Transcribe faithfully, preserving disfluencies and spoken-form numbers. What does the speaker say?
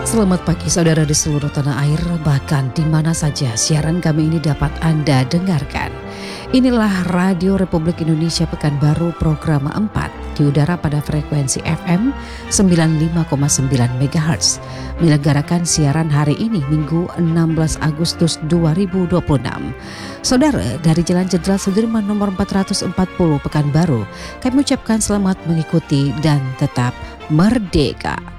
Selamat pagi saudara di seluruh tanah air, bahkan di mana saja siaran kami ini dapat Anda dengarkan. Inilah Radio Republik Indonesia Pekanbaru program empat di udara pada frekuensi F M sembilan puluh lima koma sembilan megahertz. Menyelenggarakan siaran hari ini Minggu enam belas Agustus dua ribu dua puluh enam. Saudara dari Jalan Jenderal Sudirman nomor empat ratus empat puluh Pekanbaru, kami ucapkan selamat mengikuti dan tetap merdeka.